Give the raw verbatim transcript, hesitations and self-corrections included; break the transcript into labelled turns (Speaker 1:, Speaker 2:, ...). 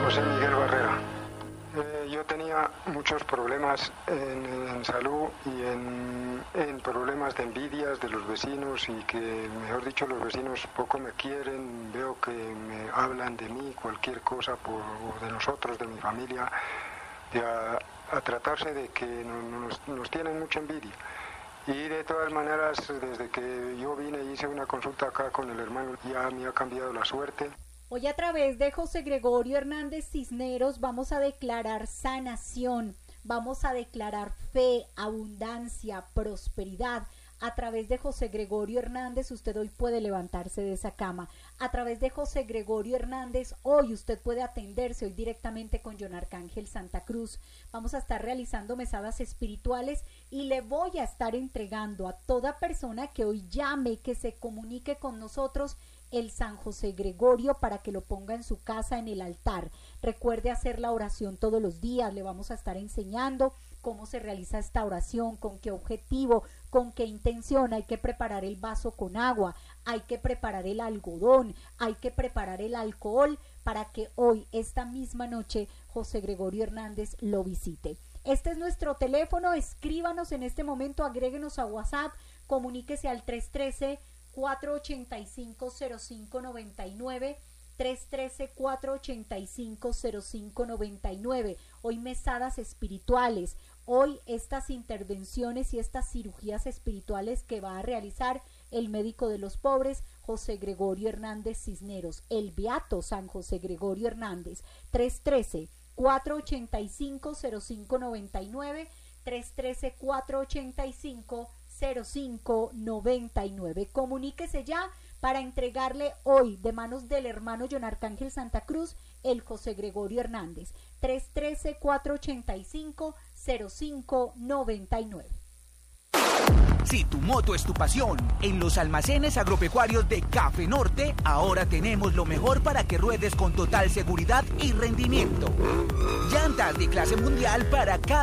Speaker 1: José Miguel Barrera. Eh, yo tenía muchos problemas en, en salud y en, en problemas de envidias de los vecinos y que, mejor dicho, los vecinos poco me quieren, veo que me hablan de mí, cualquier cosa, por, de nosotros, de mi familia, de a, a tratarse de que no, nos, nos tienen mucha envidia. Y de todas maneras, desde que yo vine y hice una consulta acá con el hermano, ya me ha cambiado la suerte.
Speaker 2: Hoy a través de José Gregorio Hernández Cisneros vamos a declarar sanación, vamos a declarar fe, abundancia, prosperidad. A través de José Gregorio Hernández usted hoy puede levantarse de esa cama. A través de José Gregorio Hernández hoy usted puede atenderse hoy directamente con John Arcángel Santa Cruz. Vamos a estar realizando mesadas espirituales y le voy a estar entregando a toda persona que hoy llame, que se comunique con nosotros, el San José Gregorio para que lo ponga en su casa en el altar. Recuerde hacer la oración todos los días, le vamos a estar enseñando cómo se realiza esta oración, con qué objetivo, con qué intención. Hay que preparar el vaso con agua, hay que preparar el algodón, hay que preparar el alcohol para que hoy, esta misma noche, José Gregorio Hernández lo visite. Este es nuestro teléfono, escríbanos en este momento, agréguenos a WhatsApp, comuníquese al tres uno tres, cuatro ocho cinco, cero cinco nueve nueve, tres uno tres, cuatro ocho cinco, cero cinco nueve nueve. Hoy mesadas espirituales, hoy estas intervenciones y estas cirugías espirituales que va a realizar el médico de los pobres, José Gregorio Hernández Cisneros, el beato San José Gregorio Hernández. Tres uno tres, cuatro ocho cinco, cero cinco nueve nueve, tres uno tres, cuatro ocho cinco, cero cinco nueve nueve. Comuníquese ya para entregarle hoy de manos del hermano John Arcángel Santa Cruz el José Gregorio Hernández. Tres uno tres, cuatro ocho cinco, cero cinco nueve nueve.
Speaker 3: Si tu moto es tu pasión, en los almacenes agropecuarios de Café Norte ahora tenemos lo mejor para que ruedes con total seguridad y rendimiento. Llantas de clase mundial para cada